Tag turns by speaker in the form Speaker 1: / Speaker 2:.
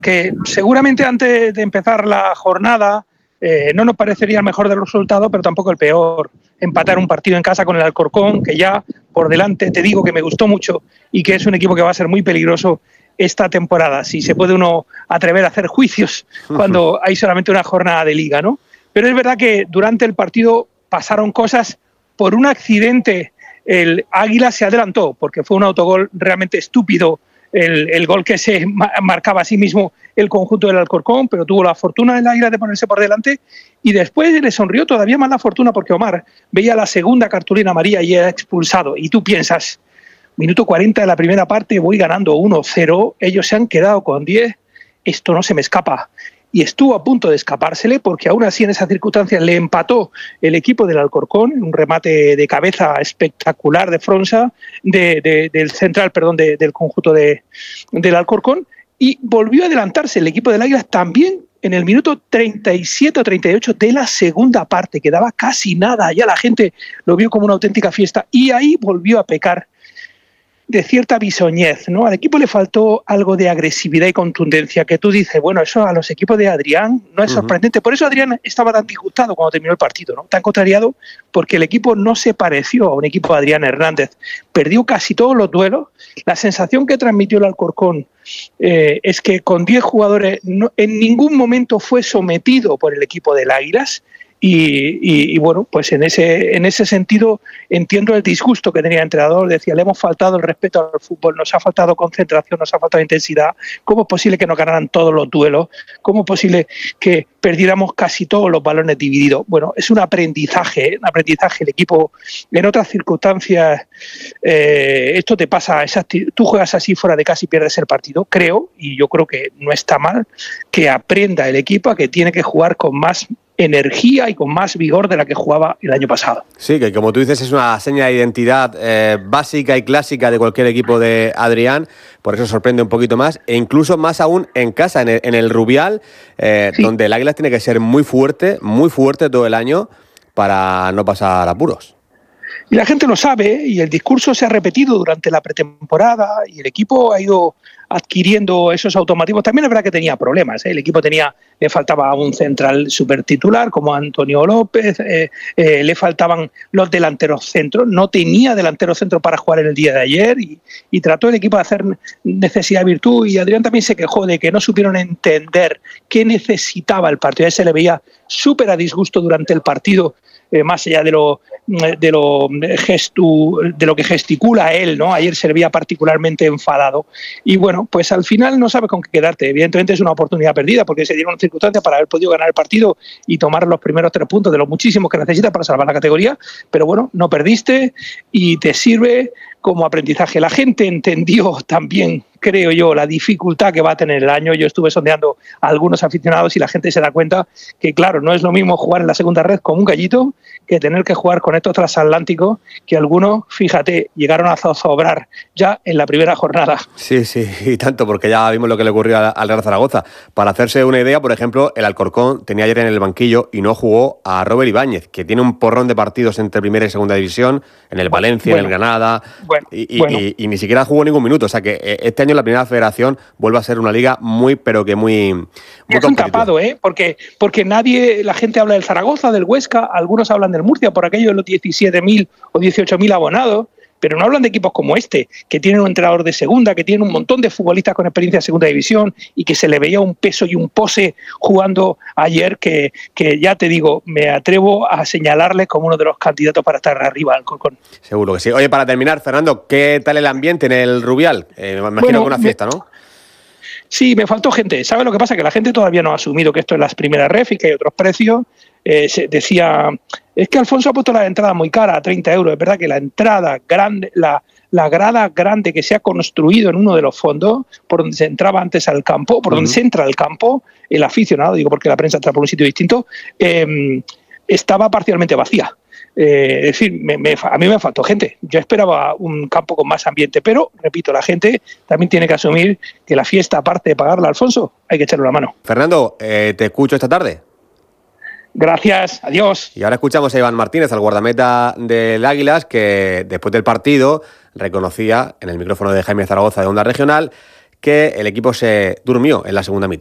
Speaker 1: que seguramente antes de empezar la jornada no nos parecería el mejor de los resultados, pero tampoco el peor. Empatar un partido en casa con el Alcorcón, que ya por delante te digo que me gustó mucho y que es un equipo que va a ser muy peligroso esta temporada, si se puede uno atrever a hacer juicios cuando hay solamente una jornada de liga, ¿no? Pero es verdad que durante el partido pasaron cosas. Por un accidente el Águila se adelantó, porque fue un autogol realmente estúpido el gol que se marcaba a sí mismo el conjunto del Alcorcón, pero tuvo la fortuna del Águila de ponerse por delante, y después le sonrió todavía más la fortuna porque Omar veía la segunda cartulina amarilla y era expulsado, y tú piensas, minuto 40 de la primera parte, voy ganando 1-0, ellos se han quedado con 10, esto no se me escapa. Y estuvo a punto de escapársele, porque aún así en esas circunstancias le empató el equipo del Alcorcón, un remate de cabeza espectacular de Fronsa, del central, perdón, del conjunto del Alcorcón, y volvió a adelantarse el equipo del Águila también en el minuto 37 o 38 de la segunda parte, quedaba casi nada, ya la gente lo vio como una auténtica fiesta, y ahí volvió a pecar de cierta bisoñez, ¿no? Al equipo le faltó algo de agresividad y contundencia, que tú dices, bueno, eso a los equipos de Adrián no es sorprendente. Por eso Adrián estaba tan disgustado cuando terminó el partido, ¿no? Tan contrariado, porque el equipo no se pareció a un equipo de Adrián Hernández. Perdió casi todos los duelos. La sensación que transmitió el Alcorcón es que con 10 jugadores en ningún momento fue sometido por el equipo del Águilas. Y bueno, pues en ese sentido entiendo el disgusto que tenía el entrenador. Decía, le hemos faltado el respeto al fútbol, nos ha faltado concentración, nos ha faltado intensidad. ¿Cómo es posible que nos ganaran todos los duelos? ¿Cómo es posible que perdiéramos casi todos los balones divididos? Bueno, es un aprendizaje. El equipo en otras circunstancias, esto te pasa, tú juegas así fuera de casa y pierdes el partido, creo, y yo creo que no está mal que aprenda el equipo a que tiene que jugar con más energía y con más vigor de la que jugaba el año pasado.
Speaker 2: Sí, que como tú dices es una seña de identidad básica y clásica de cualquier equipo de Adrián, por eso sorprende un poquito más, e incluso más aún en casa, en el Rubial, sí, donde el Águilas tiene que ser muy fuerte todo el año para no pasar apuros.
Speaker 1: Y la gente lo sabe, y el discurso se ha repetido durante la pretemporada, y el equipo ha ido adquiriendo esos automatismos. También es verdad que tenía problemas, ¿eh? El equipo le faltaba un central súper titular como Antonio López, le faltaban los delanteros centros, no tenía delanteros centros para jugar en el día de ayer, y trató el equipo de hacer necesidad-virtud, y Adrián también se quejó de que no supieron entender qué necesitaba el partido. A él se le veía súper a disgusto durante el partido, más allá de lo que gesticula él, ¿no? Ayer se le veía particularmente enfadado. Y bueno, pues al final no sabes con qué quedarte. Evidentemente es una oportunidad perdida, porque se dieron circunstancias para haber podido ganar el partido y tomar los primeros 3 puntos de los muchísimos que necesitas para salvar la categoría. Pero bueno, no perdiste y te sirve como aprendizaje. La gente entendió también, creo yo, la dificultad que va a tener el año. Yo estuve sondeando a algunos aficionados y la gente se da cuenta que, claro, no es lo mismo jugar en la segunda red con un gallito que tener que jugar con estos transatlánticos que algunos, fíjate, llegaron a zozobrar ya en la primera jornada.
Speaker 2: Sí, y tanto, porque ya vimos lo que le ocurrió al Real Zaragoza. Para hacerse una idea, por ejemplo, el Alcorcón tenía ayer en el banquillo y no jugó a Robert Ibáñez, que tiene un porrón de partidos entre primera y segunda división, en el Valencia, en el Granada, y ni siquiera jugó ningún minuto. O sea que este año la Primera Federación vuelve a ser una liga muy, pero que muy
Speaker 1: es un tapado, porque la gente habla del Zaragoza, del Huesca, algunos hablan del Murcia por aquello de los 17.000 o 18.000 abonados, pero no hablan de equipos como este, que tienen un entrenador de segunda, que tienen un montón de futbolistas con experiencia en segunda división y que se le veía un peso y un pose jugando ayer que ya te digo, me atrevo a señalarle como uno de los candidatos para estar arriba al Alcorcón.
Speaker 2: Seguro que sí. Oye, para terminar, Fernando, ¿qué tal el ambiente en el Rubial? Me imagino que una fiesta, ¿no?
Speaker 1: Sí, me faltó gente. ¿Sabes lo que pasa? Que la gente todavía no ha asumido que esto es las primeras ref y que hay otros precios. Se decía, es que Alfonso ha puesto la entrada muy cara, a 30 euros. Es verdad que la entrada grande, la grada grande que se ha construido en uno de los fondos, por donde se entraba antes al campo, por donde se entra al campo, el aficionado, digo porque la prensa entra por un sitio distinto, estaba parcialmente vacía. Es decir, a mí me faltó gente. Yo esperaba un campo con más ambiente, pero, repito, la gente también tiene que asumir que la fiesta, aparte de pagarla a Alfonso, hay que echarle la mano.
Speaker 2: Fernando, te escucho esta tarde.
Speaker 1: Gracias, adiós.
Speaker 2: Y ahora escuchamos a Iván Martínez, al guardameta del Águilas, que después del partido reconocía en el micrófono de Jaime Zaragoza de Onda Regional que el equipo se durmió en la segunda mitad.